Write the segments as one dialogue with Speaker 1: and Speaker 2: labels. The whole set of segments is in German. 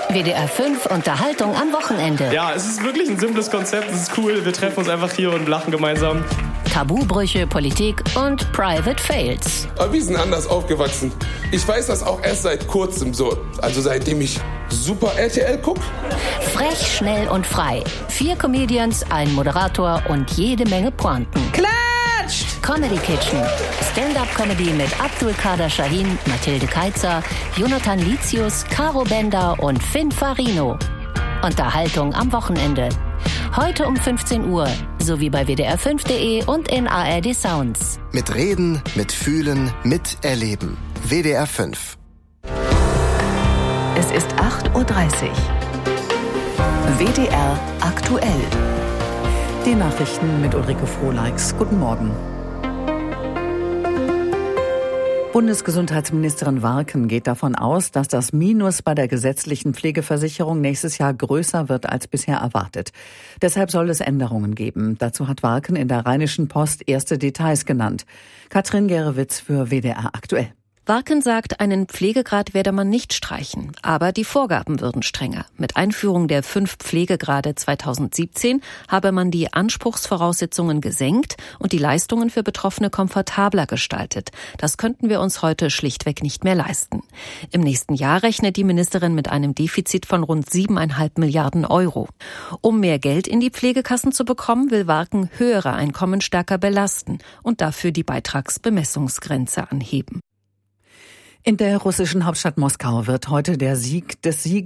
Speaker 1: WDR 5 Unterhaltung am Wochenende.
Speaker 2: Ja, es ist wirklich ein simples Konzept, es ist cool. Wir treffen uns einfach hier und lachen gemeinsam.
Speaker 1: Tabubrüche, Politik und Private Fails.
Speaker 3: Aber wir sind anders aufgewachsen. Ich weiß das auch erst seit kurzem so. Also seitdem ich Super RTL gucke.
Speaker 1: Frech, schnell und frei. 4 Comedians, ein Moderator und jede Menge Pointen.
Speaker 4: Klatscht!
Speaker 1: Comedy Kitchen. Stand-up-Comedy mit Abdul Kader Shahin, Mathilde Keitzer, Jonathan Litius, Caro Bender und Finn Farino. Unterhaltung am Wochenende. Heute um 15 Uhr, sowie bei WDR5.de und in ARD Sounds.
Speaker 5: Mit Reden, mit Fühlen, mit Erleben. WDR 5.
Speaker 6: Es ist 8:30 Uhr. WDR aktuell.
Speaker 4: Die Nachrichten mit Ulrike Frohleix. Guten Morgen. Bundesgesundheitsministerin Warken geht davon aus, dass das Minus bei der gesetzlichen Pflegeversicherung nächstes Jahr größer wird als bisher erwartet. Deshalb soll es Änderungen geben. Dazu hat Warken in der Rheinischen Post erste Details genannt. Katrin Gerewitz für WDR aktuell.
Speaker 7: Warken sagt, einen Pflegegrad werde man nicht streichen, aber die Vorgaben würden strenger. Mit Einführung der 5 Pflegegrade 2017 habe man die Anspruchsvoraussetzungen gesenkt und die Leistungen für Betroffene komfortabler gestaltet. Das könnten wir uns heute schlichtweg nicht mehr leisten. Im nächsten Jahr rechnet die Ministerin mit einem Defizit von rund 7,5 Milliarden Euro. Um mehr Geld in die Pflegekassen zu bekommen, will Warken höhere Einkommen stärker belasten und dafür die Beitragsbemessungsgrenze anheben.
Speaker 4: In der russischen Hauptstadt Moskau wird heute der Sieg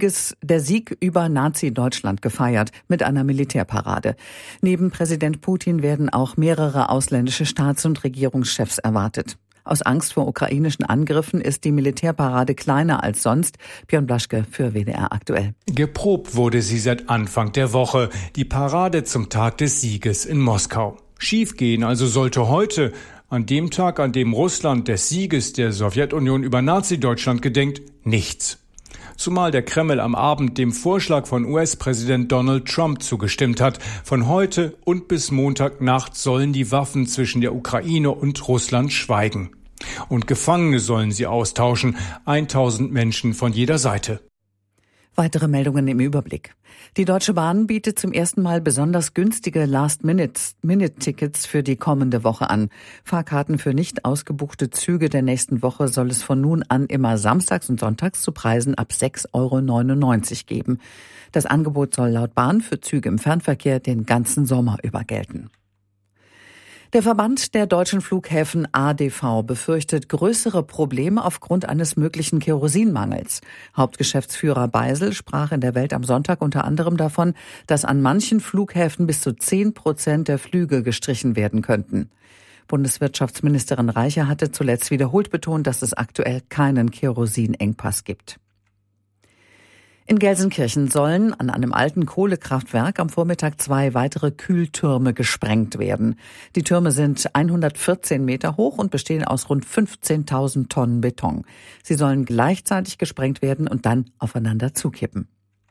Speaker 4: über Nazi-Deutschland gefeiert mit einer Militärparade. Neben Präsident Putin werden auch mehrere ausländische Staats- und Regierungschefs erwartet. Aus Angst vor ukrainischen Angriffen ist die Militärparade kleiner als sonst. Björn Blaschke für WDR aktuell.
Speaker 8: Geprobt wurde sie seit Anfang der Woche. Die Parade zum Tag des Sieges in Moskau. Schiefgehen also sollte heute, an dem Tag, an dem Russland des Sieges der Sowjetunion über Nazi-Deutschland gedenkt, nichts. Zumal der Kreml am Abend dem Vorschlag von US-Präsident Donald Trump zugestimmt hat. Von heute und bis Montagnacht sollen die Waffen zwischen der Ukraine und Russland schweigen. Und Gefangene sollen sie austauschen, 1000 Menschen von jeder Seite.
Speaker 4: Weitere Meldungen im Überblick. Die Deutsche Bahn bietet zum ersten Mal besonders günstige Last-Minute-Tickets für die kommende Woche an. Fahrkarten für nicht ausgebuchte Züge der nächsten Woche soll es von nun an immer samstags und sonntags zu Preisen ab 6,99 € geben. Das Angebot soll laut Bahn für Züge im Fernverkehr den ganzen Sommer über gelten. Der Verband der deutschen Flughäfen ADV befürchtet größere Probleme aufgrund eines möglichen Kerosinmangels. Hauptgeschäftsführer Beisel sprach in der Welt am Sonntag unter anderem davon, dass an manchen Flughäfen bis zu 10% der Flüge gestrichen werden könnten. Bundeswirtschaftsministerin Reiche hatte zuletzt wiederholt betont, dass es aktuell keinen Kerosinengpass gibt. In Gelsenkirchen sollen an einem alten Kohlekraftwerk am Vormittag 2 weitere Kühltürme gesprengt werden. Die Türme sind 114 Meter hoch und bestehen aus rund 15.000 Tonnen Beton. Sie sollen gleichzeitig gesprengt werden und dann aufeinander zukippen.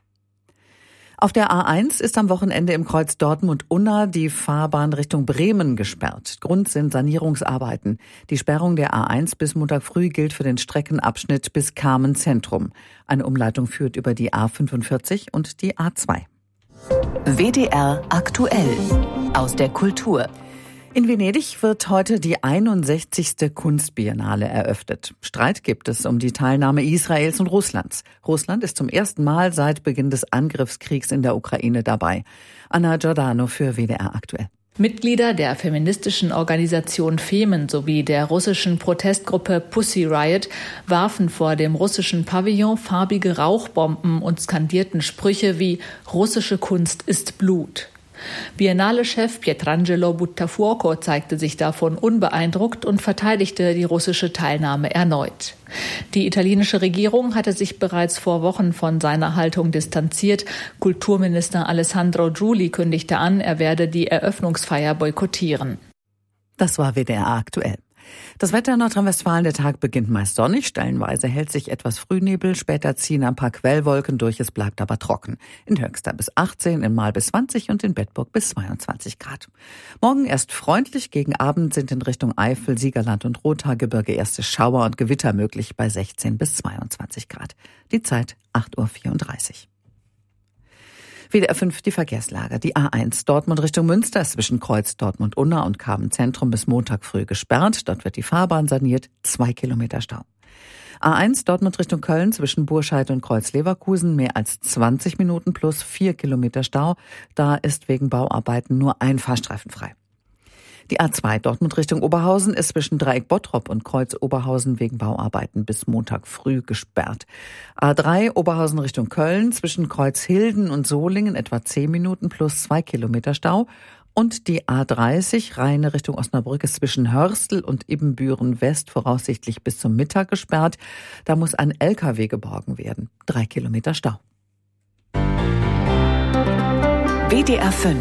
Speaker 4: Auf der A1 ist am Wochenende im Kreuz Dortmund-Unna die Fahrbahn Richtung Bremen gesperrt. Grund sind Sanierungsarbeiten. Die Sperrung der A1 bis Montag früh gilt für den Streckenabschnitt bis Kamen Zentrum. Eine Umleitung führt über die A45 und die A2.
Speaker 6: WDR aktuell. Aus der Kultur.
Speaker 4: In Venedig wird heute die 61. Kunstbiennale eröffnet. Streit gibt es um die Teilnahme Israels und Russlands. Russland ist zum ersten Mal seit Beginn des Angriffskriegs in der Ukraine dabei. Anna Giordano für WDR aktuell.
Speaker 9: Mitglieder der feministischen Organisation Femen sowie der russischen Protestgruppe Pussy Riot warfen vor dem russischen Pavillon farbige Rauchbomben und skandierten Sprüche wie »Russische Kunst ist Blut«. Biennale-Chef Pietrangelo Buttafuoco zeigte sich davon unbeeindruckt und verteidigte die russische Teilnahme erneut. Die italienische Regierung hatte sich bereits vor Wochen von seiner Haltung distanziert. Kulturminister Alessandro Giuli kündigte an, er werde die Eröffnungsfeier boykottieren.
Speaker 4: Das war WDR aktuell. Das Wetter in Nordrhein-Westfalen, der Tag beginnt meist sonnig, stellenweise hält sich etwas Frühnebel, später ziehen ein paar Quellwolken durch, es bleibt aber trocken. In Höxter bis 18, in Marl bis 20 und in Bedburg bis 22 Grad. Morgen erst freundlich, gegen Abend sind in Richtung Eifel, Siegerland und Rothaargebirge erste Schauer und Gewitter möglich bei 16 bis 22 Grad. Die Zeit 8.34 Uhr. WDR 5, die Verkehrslage. Die A1 Dortmund Richtung Münster ist zwischen Kreuz Dortmund-Unna und Kamen-Zentrum bis Montag früh gesperrt. Dort wird die Fahrbahn saniert. 2 Kilometer Stau. A1 Dortmund Richtung Köln zwischen Burscheid und Kreuz-Leverkusen mehr als 20 Minuten plus 4 Kilometer Stau. Da ist wegen Bauarbeiten nur ein Fahrstreifen frei. Die A2 Dortmund Richtung Oberhausen ist zwischen Dreieck Bottrop und Kreuz Oberhausen wegen Bauarbeiten bis Montag früh gesperrt. A3 Oberhausen Richtung Köln zwischen Kreuz Hilden und Solingen etwa 10 Minuten plus 2 Kilometer Stau. Und die A30 Rheine Richtung Osnabrück ist zwischen Hörstel und Ibbenbüren West voraussichtlich bis zum Mittag gesperrt. Da muss ein LKW geborgen werden. 3 Kilometer Stau.
Speaker 6: WDR 5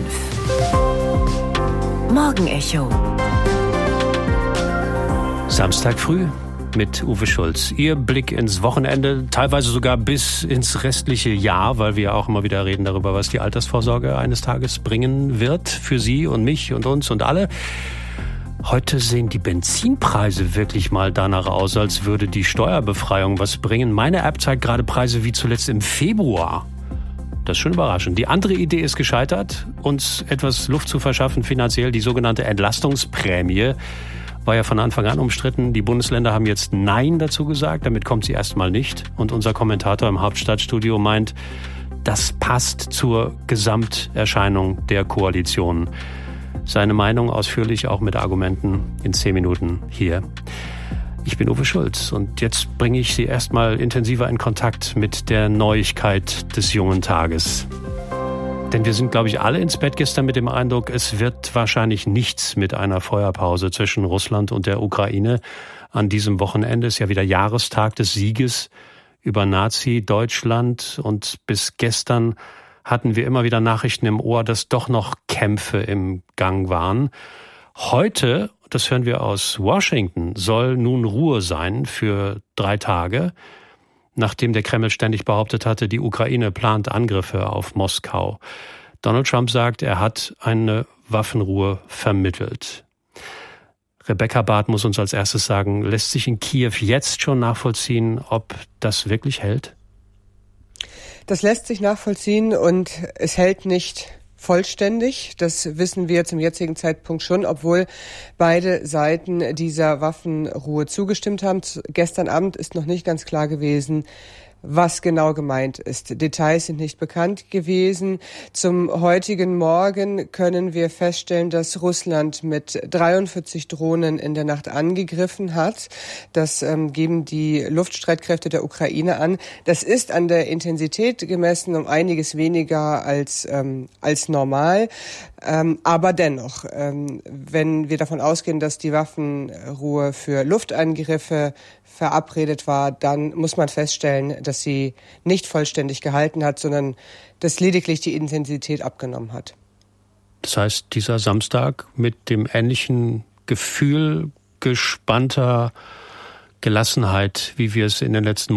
Speaker 6: Morgenecho.
Speaker 10: Samstag früh mit Uwe Schulz. Ihr Blick ins Wochenende, teilweise sogar bis ins restliche Jahr, weil wir auch immer wieder reden darüber, was die Altersvorsorge eines Tages bringen wird für Sie und mich und uns und alle. Heute sehen die Benzinpreise wirklich mal danach aus, als würde die Steuerbefreiung was bringen. Meine App zeigt gerade Preise wie zuletzt im Februar. Das ist schon überraschend. Die andere Idee ist gescheitert, uns etwas Luft zu verschaffen finanziell. Die sogenannte Entlastungsprämie war ja von Anfang an umstritten. Die Bundesländer haben jetzt Nein dazu gesagt. Damit kommt sie erstmal nicht. Und unser Kommentator im Hauptstadtstudio meint, das passt zur Gesamterscheinung der Koalition. Seine Meinung ausführlich auch mit Argumenten in 10 Minuten hier. Ich bin Uwe Schulz und jetzt bringe ich Sie erstmal intensiver in Kontakt mit der Neuigkeit des jungen Tages. Denn wir sind, glaube ich, alle ins Bett gestern mit dem Eindruck, es wird wahrscheinlich nichts mit einer Feuerpause zwischen Russland und der Ukraine. An diesem Wochenende ist ja wieder Jahrestag des Sieges über Nazi-Deutschland und bis gestern hatten wir immer wieder Nachrichten im Ohr, dass doch noch Kämpfe im Gang waren. Heute, das hören wir aus Washington, soll nun Ruhe sein für 3 Tage, nachdem der Kreml ständig behauptet hatte, die Ukraine plant Angriffe auf Moskau. Donald Trump sagt, er hat eine Waffenruhe vermittelt. Rebecca Barth muss uns als erstes sagen, lässt sich in Kiew jetzt schon nachvollziehen, ob das wirklich hält?
Speaker 11: Das lässt sich nachvollziehen und es hält nicht vollständig. Das wissen wir zum jetzigen Zeitpunkt schon, obwohl beide Seiten dieser Waffenruhe zugestimmt haben. Gestern Abend ist noch nicht ganz klar gewesen, was genau gemeint ist. Details sind nicht bekannt gewesen. Zum heutigen Morgen können wir feststellen, dass Russland mit 43 Drohnen in der Nacht angegriffen hat. Das geben die Luftstreitkräfte der Ukraine an. Das ist an der Intensität gemessen um einiges weniger als normal. Aber dennoch, wenn wir davon ausgehen, dass die Waffenruhe für Luftangriffe verabredet war, dann muss man feststellen, dass sie nicht vollständig gehalten hat, sondern dass lediglich die Intensität abgenommen hat.
Speaker 10: Das heißt, dieser Samstag mit dem ähnlichen Gefühl gespannter Gelassenheit, wie wir es in den letzten